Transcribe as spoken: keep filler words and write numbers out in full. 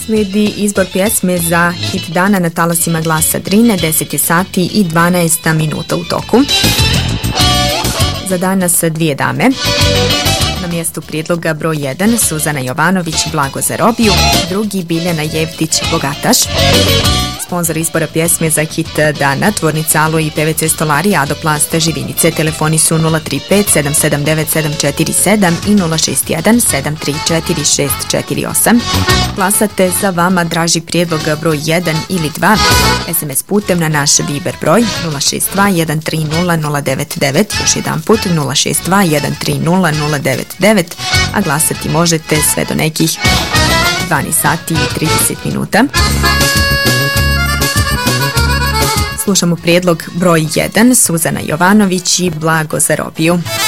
Slijedi izbor pjesme za hit dana na talasima Glasa Drine, deset je sati i dvanaest minuta u toku. Za danas dvije dame. Na mjestu prijedloga broj jedan Suzana Jovanović, Blago za robiju, drugi Biljana Jevtić, Bogataš. Sponzor izbora pjesme za hit dana Tvornica Alo i P V C Stolari Adoplast Živinice. Telefoni su nula tri pet sedam sedam devet sedam četiri sedam i nula šest jedan sedam tri četiri šest četiri osam. Glasate za vama draži prijedlog broj jedan ili dva es em es putem na naš Viber broj nula šest dva jedan tri nula nula devet devet, još jedan put nula šest dva jedan tri nula nula devet devet, a glasati možete sve do nekih dvanaest sati i trideset minuta. Slušamo prijedlog broj jedan Suzana Jovanović i Blago za robiju.